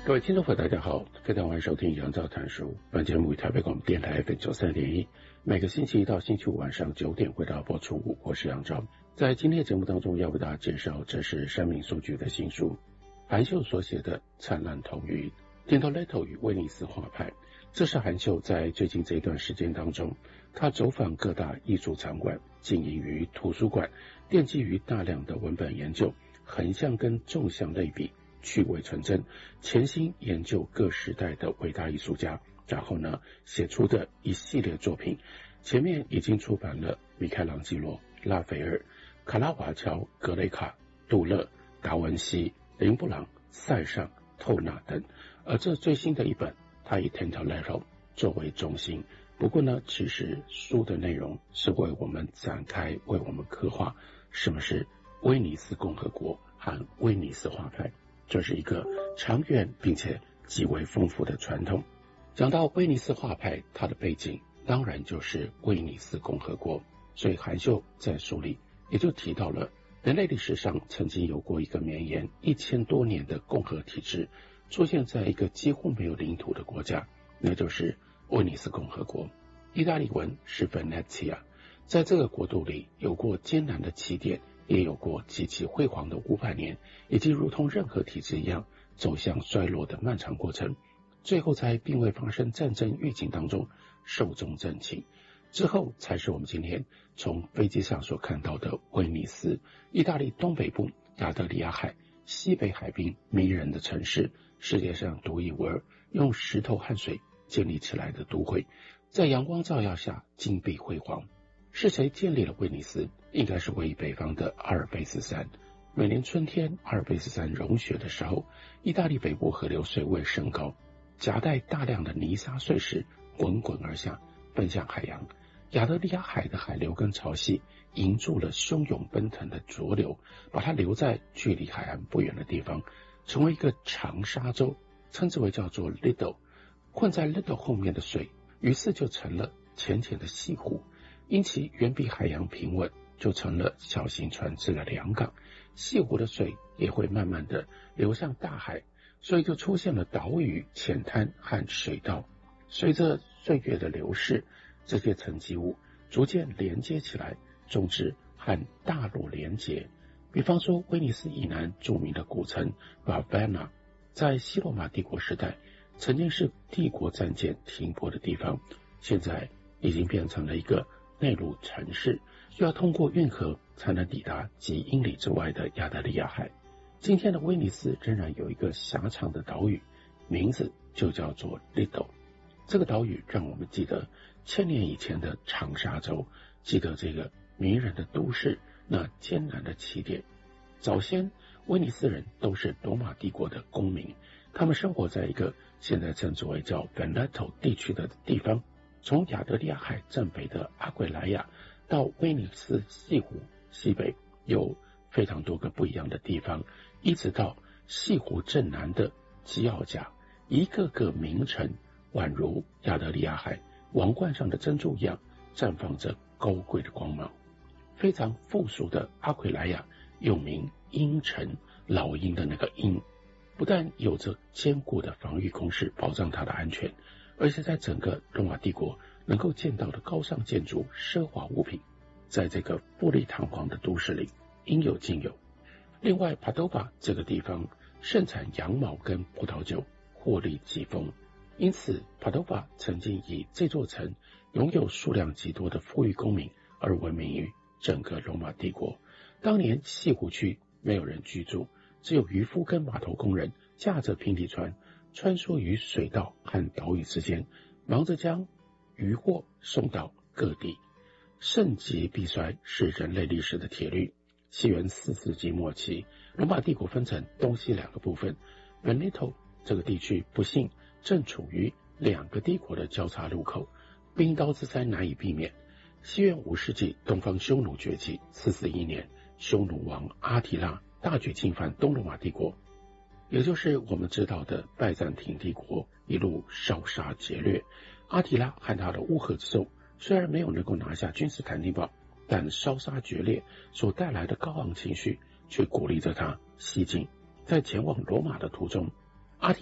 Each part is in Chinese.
各位听众朋友大家好，非常欢迎收听杨照谈书。本节目于台北广播电台 FM93.1，每个星期一到星期五晚上9点会到播出。我是杨照。在今天的节目当中要为大家介绍，这是山明书局的新书韩秀所写的《灿烂童语》 Tintoretto 与威尼斯画派。这是韩秀在最近这一段时间当中，他走访各大艺术场馆，经营于图书馆，奠基于大量的文本研究，横向跟纵向类比，去伪存真，潜心研究各时代的伟大艺术家，然后呢写出的一系列作品。前面已经出版了米开朗基罗、拉斐尔、卡拉瓦乔、格雷卡、杜勒、达文西、林布朗、塞尚、透纳等，而这最新的一本他以 Tintoretto 作为中心。不过呢，其实书的内容是为我们展开，为我们刻画什么是威尼斯共和国和威尼斯画派，这是一个长远并且极为丰富的传统。讲到威尼斯画派，它的背景当然就是威尼斯共和国，所以韩秀在书里也就提到了人类历史上曾经有过一个绵延1000多年的共和体制，出现在一个几乎没有领土的国家，那就是威尼斯共和国。意大利文是 Venezia， 在这个国度里有过艰难的起点，也有过极其辉煌的500年，以及如同任何体制一样走向衰落的漫长过程，最后在并未发生战争预警当中寿终正寝。之后才是我们今天从飞机上所看到的威尼斯，意大利东北部亚得里亚海西北海滨迷人的城市，世界上独一无二用石头和水建立起来的都会，在阳光照耀下金碧辉煌。是谁建立了威尼斯？应该是位于北方的阿尔卑斯山。每年春天阿尔卑斯山融雪的时候，意大利北部河流水位升高，夹带大量的泥沙碎石滚滚而下，奔向海洋。亚得里亚海的海流跟潮汐迎住了汹涌奔腾的浊流，把它留在距离海岸不远的地方，成为一个长沙洲，称之为叫做 Lido。 困在 Lido 后面的水于是就成了浅浅的西湖，因其远比海洋平稳，就成了小型船只的良港。西湖的水也会慢慢的流向大海，所以就出现了岛屿、浅滩和水道。随着岁月的流逝，这些沉积物逐渐连接起来，终至和大陆连接。比方说威尼斯以南著名的古城 Ravenna， 在西罗马帝国时代曾经是帝国战舰停泊的地方，现在已经变成了一个内陆城市，需要通过运河才能抵达几英里之外的亚得里亚海。今天的威尼斯仍然有一个狭长的岛屿，名字就叫做 Lido。 这个岛屿让我们记得1000年以前的长沙洲，记得这个迷人的都市那艰难的起点。早先威尼斯人都是罗马帝国的公民，他们生活在一个现在称之为叫 Veneto 地区的地方，从亚得里亚海正北的阿圭莱亚到威尼斯西湖西北有非常多个不一样的地方，一直到西湖正南的基奥贾，一个个名城宛如亚得里亚海王冠上的珍珠一样，绽放着高贵的光芒。非常富庶的阿圭莱亚又名鹰城，老鹰的那个鹰，不但有着坚固的防御工事保障它的安全，而且在整个罗马帝国能够见到的高尚建筑、奢华物品，在这个富丽堂皇的都市里应有尽有。另外帕多瓦这个地方盛产羊毛跟葡萄酒，获利极丰，因此帕多瓦曾经以这座城拥有数量极多的富裕公民而闻名于整个罗马帝国。当年西湖区没有人居住，只有渔夫跟码头工人驾着平底船穿梭于水道和岛屿之间，忙着将渔货送到各地。盛极必衰是人类历史的铁律。西元4世纪末期，罗马帝国分成东西2个部分， Veneto 这个地区不幸正处于2个帝国的交叉路口，兵刀之灾难以避免。西元5世纪，东方匈奴崛起，441年，匈奴王阿提拉大举侵犯东罗马帝国，也就是我们知道的拜占庭帝国，一路烧杀劫掠。阿提拉和他的乌合之众虽然没有能够拿下君士坦丁堡，但烧杀劫掠所带来的高昂情绪却鼓励着他西进。在前往罗马的途中，阿提拉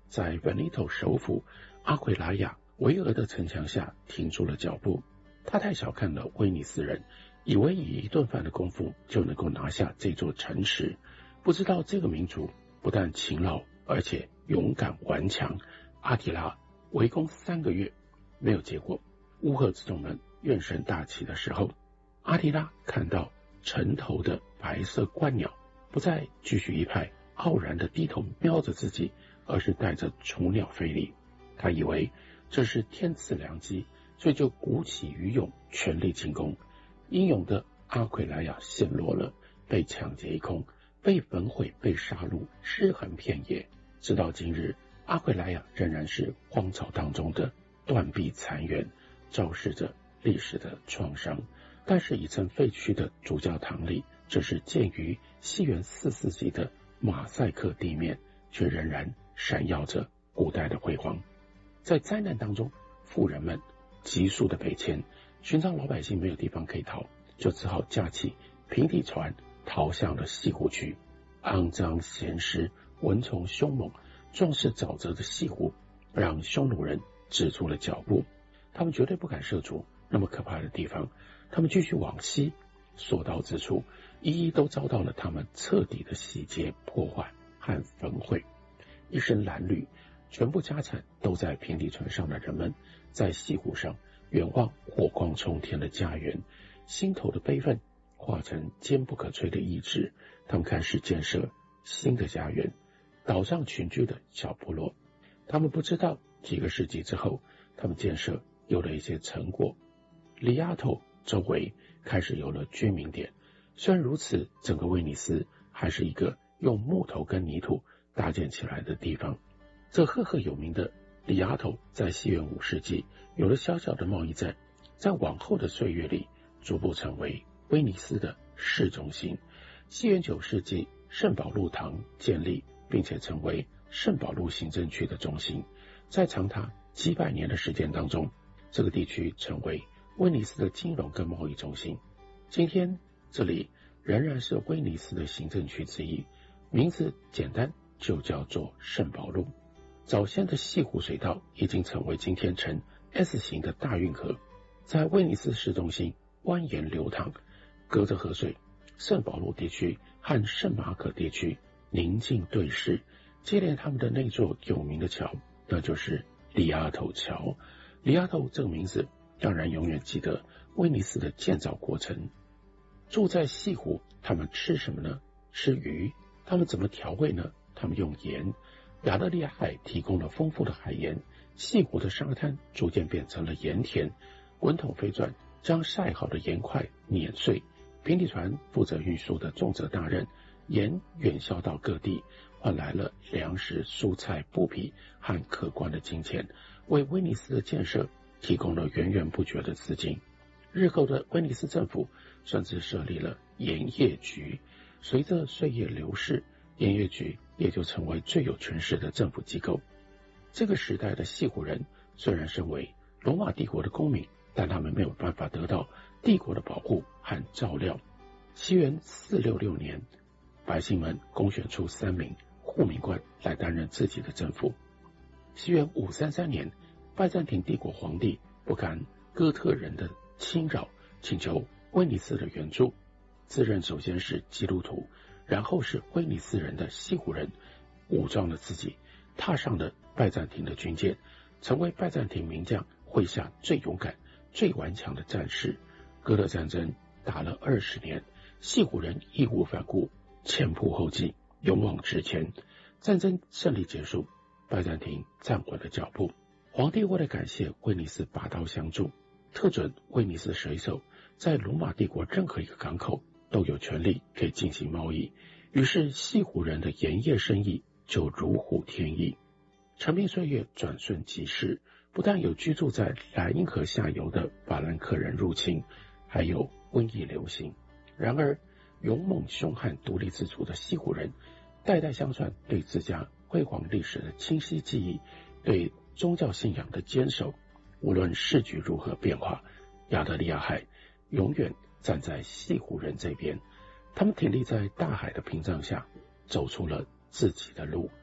在维尼头首府阿奎拉亚巍峨的城墙下停住了脚步。他太小看了威尼斯人，以为以一顿饭的功夫就能够拿下这座城池，不知道这个民族不但勤劳，而且勇敢顽强。阿提拉围攻3个月没有结果，乌合之众们怨声大起的时候，阿提拉看到城头的白色鹳鸟不再继续一派傲然的低头瞄着自己，而是带着雏鸟飞离。他以为这是天赐良机，所以就鼓起余勇全力进攻。英勇的阿奎莱亚陷落了，被抢劫一空，被焚毁，被杀戮，尸横遍野。直到今日，阿奎莱亚仍然是荒草当中的断壁残垣，昭示着历史的创伤。但是已曾废墟的主教堂里，这是建于西元4世纪的马赛克地面，却仍然闪耀着古代的辉煌。在灾难当中，富人们急速的北迁，寻常老百姓没有地方可以逃，就只好架起平底船逃向了西湖区。肮脏咸湿、蚊虫凶猛、壮士沼泽的西湖，让匈奴人止住了脚步。他们绝对不敢涉足那么可怕的地方，他们继续往西，所到之处一一都遭到了他们彻底的洗劫、破坏和焚毁。一身褴褛，全部家产都在平底船上的人们，在西湖上远望火光冲天的家园，心头的悲愤化成坚不可摧的意志。他们开始建设新的家园，岛上群居的小部落。他们不知道几个世纪之后，他们建设有了一些成果。里亚头周围开始有了居民点，虽然如此，整个威尼斯还是一个用木头跟泥土搭建起来的地方。这赫赫有名的里亚头在西元5世纪有了小小的贸易站，在往后的岁月里逐步成为威尼斯的市中心。西元9世纪圣保禄堂建立，并且成为圣保禄行政区的中心。在长达几百年的时间当中，这个地区成为威尼斯的金融跟贸易中心。今天这里仍然是威尼斯的行政区之一，名字简单，就叫做圣保禄。早先的西湖水道已经成为今天呈 S 型的大运河，在威尼斯市中心蜿蜒流淌，隔着河水，圣保禄地区和圣马可地区宁静对视，接连他们的那座有名的桥，那就是里亚头桥。里亚头这个名字让人永远记得威尼斯的建造过程。住在西湖，他们吃什么呢？吃鱼。他们怎么调味呢？他们用盐。亚得里亚海提供了丰富的海盐，西湖的沙滩逐渐变成了盐田。滚筒飞转，将晒好的盐块碾碎。平底船负责运输的重责大任，盐远销到各地，换来了粮食、蔬菜、布匹和可观的金钱，为威尼斯的建设提供了源源不绝的资金。日后的威尼斯政府甚至设立了盐业局。随着岁月流逝，盐业局也就成为最有权势的政府机构。这个时代的西湖人虽然身为罗马帝国的公民，但他们没有办法得到帝国的保护和照料。西元466年，百姓们公选出3名护民官来担任自己的政府。西元533年，拜占庭帝国皇帝不甘哥特人的侵扰，请求威尼斯的援助，自认首先是基督徒，然后是威尼斯人的西湖人，武装了自己，踏上了拜占庭的军舰，成为拜占庭名将麾下最勇敢、最顽强的战士。哥特战争打了20年，西湖人义无反顾，前仆后继，勇往直前。战争胜利结束，拜占庭暂缓了脚步。皇帝为了感谢威尼斯拔刀相助，特准威尼斯水手在罗马帝国任何一个港口都有权利可以进行贸易，于是西湖人的盐业生意就如虎添翼。长篇岁月转瞬即逝，不但有居住在莱茵河下游的法兰克人入侵，还有瘟疫流行。然而勇猛凶悍、独立自主的西湖人代代相传对自家辉煌历史的清晰记忆，对宗教信仰的坚守。无论世局如何变化，亚得里亚海永远站在西湖人这边。他们挺立在大海的屏障下，走出了自己的路。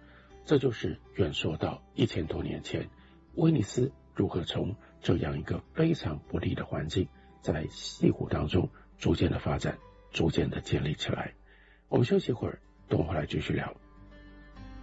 这就是远说到1000多年前，威尼斯如何从这样一个非常不利的环境，在西湖当中逐渐的发展，逐渐的建立起来。我们休息一会儿，等我回来继续聊。